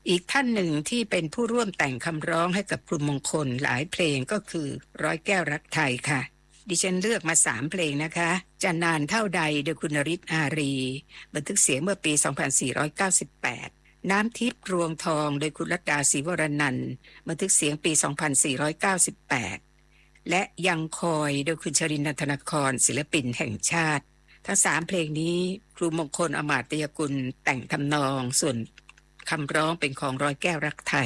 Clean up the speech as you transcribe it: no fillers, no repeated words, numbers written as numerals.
อีกท่านหนึ่งที่เป็นผู้ร่วมแต่งคำร้องให้กับครูมงคลหลายเพลงก็คือร้อยแก้วรักไทยค่ะดิฉันเลือกมา3เพลงนะคะจะนานเท่าใดโดยคุณนฤทธิ์อารีบันทึกเสียงเมื่อปี 2498น้ำทิพย์รวงทองโดยคุณรัตดาศรีวรนันท์บันทึกเสียงปี 2498และยังคอยโดยคุณชรินทร์ธนครศิลปินแห่งชาติทั้ง3เพลงนี้ครูมงคลอมาตยกุลแต่งทำนองส่วนคำร้องเป็นของร้อยแก้วรักไทย